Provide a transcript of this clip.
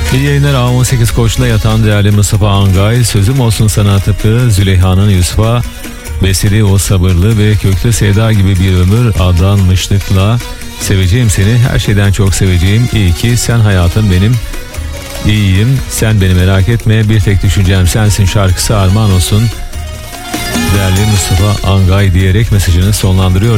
İyi yayınlar. A18 Koç'la yatan değerli Mustafa Angay. Sözüm olsun sana tıpkı Züleyha'nın Yusuf'a beslediği o sabırlı ve köklü sevda gibi bir ömür adanmışlıkla seveceğim seni, her şeyden çok seveceğim. İyi ki sen hayatım benim. İyiyim, sen beni merak etme, bir tek düşüncem sensin şarkısı armağan olsun değerli Mustafa Angay diyerek mesajını sonlandırıyor.